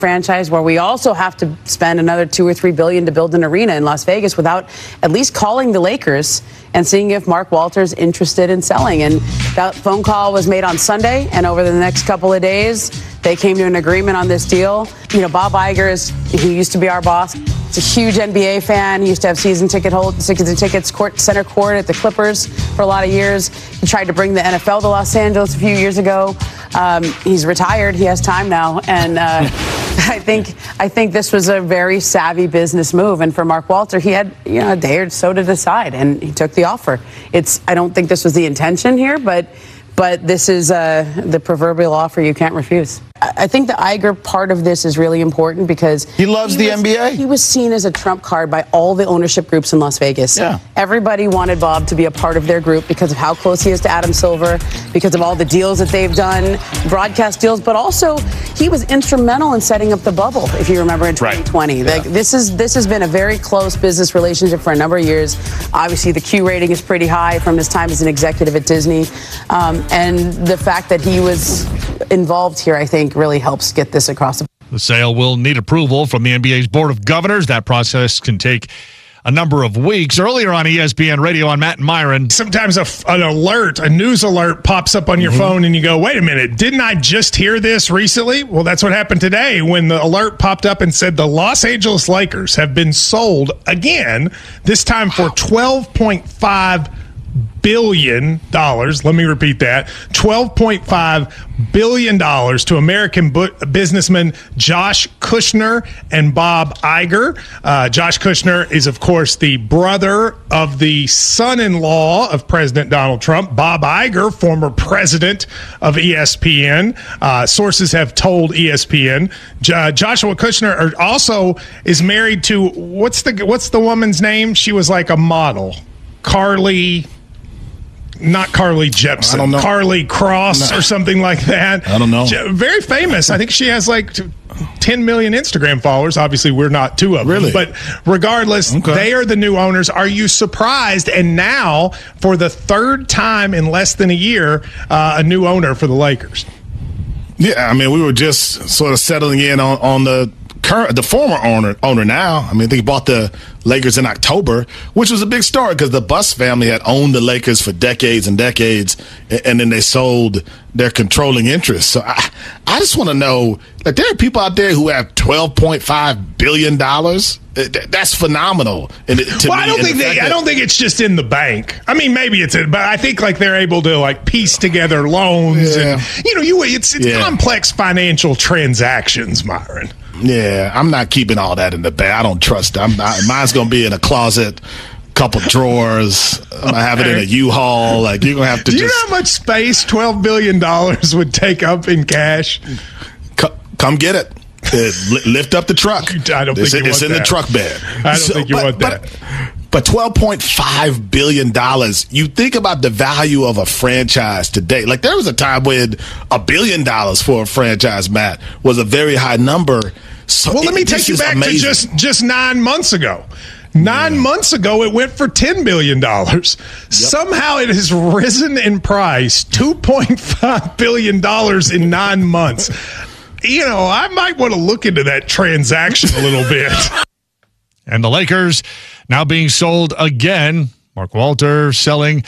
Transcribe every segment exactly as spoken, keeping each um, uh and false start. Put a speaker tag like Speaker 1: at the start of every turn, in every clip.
Speaker 1: franchise where we also have to spend another two or three billion to build an arena in Las Vegas without at least calling the Lakers and seeing if Mark Walter's interested in selling. And that phone call was made on Sunday, and over the next couple of days, they came to an agreement on this deal. You know, Bob Iger, is, who used to be our boss, he's a huge N B A fan. He used to have season ticket hold, season tickets court, center court at the Clippers for a lot of years. He tried to bring the N F L to Los Angeles a few years ago. Um, he's retired. He has time now, and uh, I think I think this was a very savvy business move. And for Mark Walter, he had you know a day or so to decide, and he took the offer. It's I don't think this was the intention here, but but this is uh, the proverbial offer you can't refuse. I think the Iger part of this is really important because
Speaker 2: he loves he the was, N B A.
Speaker 1: He was seen as a trump card by all the ownership groups in Las Vegas.
Speaker 2: Yeah.
Speaker 1: Everybody wanted Bob to be a part of their group because of how close he is to Adam Silver, because of all the deals that they've done, broadcast deals, but also he was instrumental in setting up the bubble, if you remember, in twenty twenty. Right. Like, yeah. This is this has been a very close business relationship for a number of years. Obviously, the Q rating is pretty high from his time as an executive at Disney. Um, and the fact that he was involved here, I think, really helps get this across the
Speaker 3: The sale will need approval from the N B A's Board of Governors. That process can take a number of weeks. Earlier on E S P N Radio on Matt and Myron.
Speaker 4: Sometimes a, an alert, a news alert pops up on your mm-hmm. phone and you go, wait a minute, didn't I just hear this recently? Well, that's what happened today when the alert popped up and said the Los Angeles Lakers have been sold again, this time for twelve point five billion dollars. Let me repeat that. twelve point five billion dollars to American bu- businessmen Josh Kushner and Bob Iger. Uh, Josh Kushner is, of course, the brother of the son-in-law of President Donald Trump. Bob Iger, former president of E S P N. Uh, sources have told E S P N. J- Joshua Kushner are also is married to, what's the what's the woman's name? She was like a model. Carly... Not Carly Jepsen,
Speaker 2: I don't know.
Speaker 4: Carly Cross no. or something like that.
Speaker 2: I don't know.
Speaker 4: Very famous. I think she has like ten million Instagram followers. Obviously, we're not two of
Speaker 2: really?
Speaker 4: them. But regardless, okay. They are the new owners. Are you surprised? And now, for the third time in less than a year, uh, a new owner for the Lakers.
Speaker 2: Yeah, I mean, we were just sort of settling in on, on the current, the former owner owner now. I mean, they bought the Lakers in October, which was a big story because the Buss family had owned the Lakers for decades and decades, and then they sold their controlling interest. So I, I just want to know, like, there are people out there who have twelve point five billion dollars. That's phenomenal. And it, to
Speaker 4: well,
Speaker 2: me,
Speaker 4: I don't think the they. I don't think it's just in the bank. I mean, maybe it's, in, but I think like they're able to like piece together loans, yeah. and you know, you it's it's yeah. complex financial transactions, Myron.
Speaker 2: Yeah, I'm not keeping all that in the bank. I don't trust it. I'm not, mine's going to be in a closet, couple drawers. I'm going to have it in a U-Haul. Like, you're going to have to
Speaker 4: Do
Speaker 2: just...
Speaker 4: you know how much space twelve billion dollars would take up in cash?
Speaker 2: C- come get it. Uh, lift up the truck.
Speaker 4: I don't
Speaker 2: it's,
Speaker 4: think you
Speaker 2: It's
Speaker 4: want
Speaker 2: in
Speaker 4: that.
Speaker 2: the truck bed.
Speaker 4: I don't
Speaker 2: so,
Speaker 4: think you
Speaker 2: but,
Speaker 4: want that.
Speaker 2: But, but twelve point five billion dollars, you think about the value of a franchise today. Like, there was a time when a billion dollars for a franchise, Matt, was a very high number. So
Speaker 4: well, let me
Speaker 2: it,
Speaker 4: take you back amazing. to just, just nine months ago. Nine yeah. months ago, it went for ten billion dollars. Yep. Somehow it has risen in price, two point five billion dollars in nine months. You know, I might want to look into that transaction a little bit.
Speaker 3: And the Lakers now being sold again. Mark Walter selling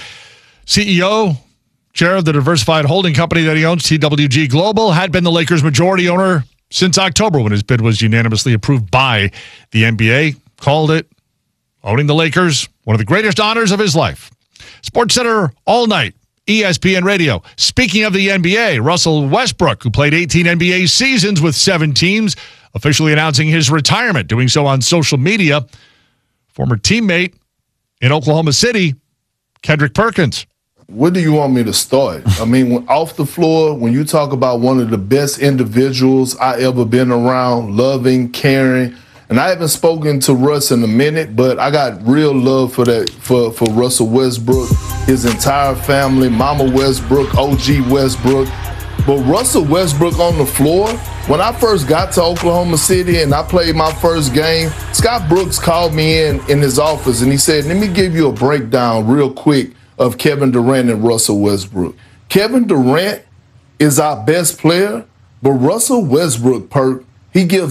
Speaker 3: C E O, chair of the diversified holding company that he owns, T W G Global, had been the Lakers' majority owner since October when his bid was unanimously approved by the N B A. Called it, owning the Lakers, one of the greatest honors of his life. SportsCenter all night. E S P N Radio. Speaking of the N B A, Russell Westbrook, who played eighteen N B A seasons with seven teams, officially announcing his retirement, doing so on social media. Former teammate in Oklahoma City, Kendrick Perkins.
Speaker 5: Where do you want me to start? I mean, when, off the floor, when you talk about one of the best individuals I ever been around, loving, caring, and I haven't spoken to Russ in a minute, but I got real love for that for, for Russell Westbrook, his entire family, Mama Westbrook, O G Westbrook. But Russell Westbrook on the floor, when I first got to Oklahoma City and I played my first game, Scott Brooks called me in in his office and he said, let me give you a breakdown real quick of Kevin Durant and Russell Westbrook. Kevin Durant is our best player, but Russell Westbrook, Perk, He gives